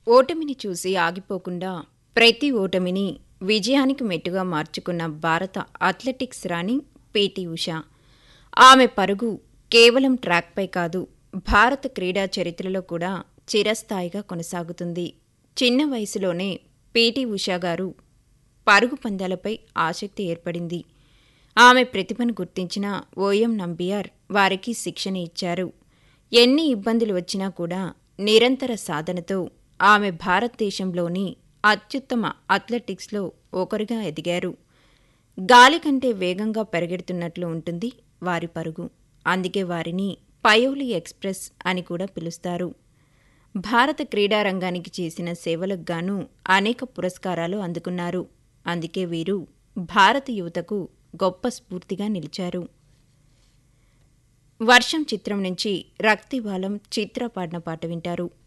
ఓటమిని చూసి ఆగిపోకుండా ప్రతి ఓటమిని విజయానికి మెట్టుగా మార్చుకున్న భారత అథ్లెటిక్స్ రాణి పీటీ ఉష. ఆమె పరుగు కేవలం ట్రాక్పై కాదు, భారత క్రీడా చరిత్రలో కూడా చిరస్థాయిగా కొనసాగుతుంది. చిన్న వయసులోనే పీటీ ఉష గారు పరుగు పందాలపై ఆసక్తి ఏర్పడింది. ఆమె ప్రతిభను గుర్తించిన ఓఎం నంబియార్ వారికి శిక్షణ ఇచ్చారు. ఎన్ని ఇబ్బందులు వచ్చినా కూడా నిరంతర సాధనతో ఆమె భారతదేశంలోని అత్యుత్తమ అథ్లెటిక్స్లో ఒకరుగా ఎదిగారు. గాలి కంటే వేగంగా పరిగెడుతున్నట్లు ఉంటుంది వారి పరుగు. అందుకే వారిని పయోలి ఎక్స్‌ప్రెస్ అని కూడా పిలుస్తారు. భారత క్రీడారంగానికి చేసిన సేవలకు గాను అనేక పురస్కారాలు అందుకున్నారు. అందుకే వీరు భారత యువతకు గొప్ప స్ఫూర్తిగా నిలిచారు. వర్షం చిత్రం నుంచి రక్తివాలం చిత్ర పాడిన పాట వింటారు.